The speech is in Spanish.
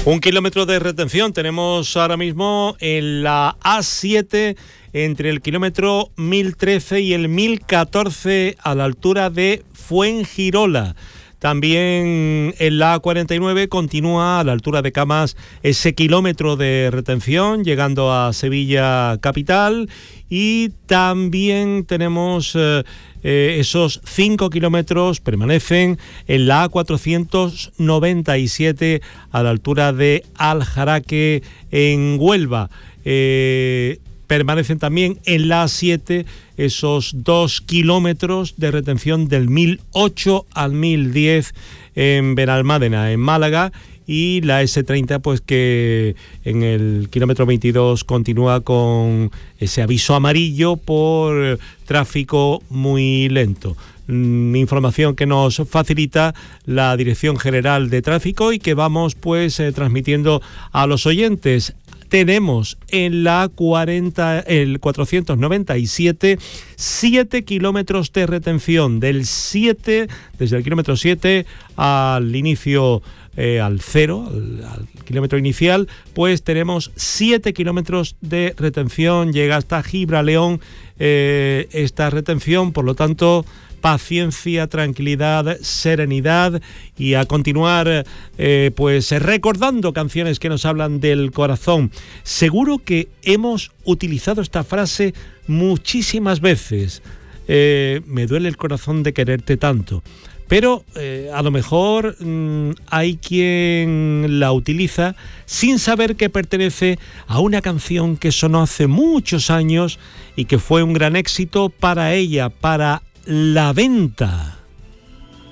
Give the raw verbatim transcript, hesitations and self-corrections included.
Un kilómetro de retención tenemos ahora mismo en la A siete entre el kilómetro mil trece y el mil catorce a la altura de Fuengirola. También en la A cuarenta y nueve continúa a la altura de Camas ese kilómetro de retención llegando a Sevilla capital, y también tenemos eh, eh, esos cinco kilómetros permanecen en la A cuatrocientos noventa y siete a la altura de Aljaraque en Huelva. Eh, Permanecen también en la A siete esos dos kilómetros de retención del mil ocho al mil diez en Benalmádena, en Málaga, y la ese treinta, pues que en el kilómetro veintidós continúa con ese aviso amarillo por tráfico muy lento. Información que nos facilita la Dirección General de Tráfico y que vamos pues eh, transmitiendo a los oyentes. Tenemos en la cuarenta, el cuatrocientos noventa y siete, siete kilómetros de retención, del siete, desde el kilómetro siete al inicio, eh, al cero, al, al kilómetro inicial, pues tenemos siete kilómetros de retención, llega hasta Gibraleón eh, esta retención, por lo tanto, paciencia, tranquilidad, serenidad y a continuar eh, pues recordando canciones que nos hablan del corazón. Seguro que hemos utilizado esta frase muchísimas veces. Eh, me duele el corazón de quererte tanto. Pero eh, a lo mejor mmm, hay quien la utiliza sin saber que pertenece a una canción que sonó hace muchos años y que fue un gran éxito para ella, para La Venta.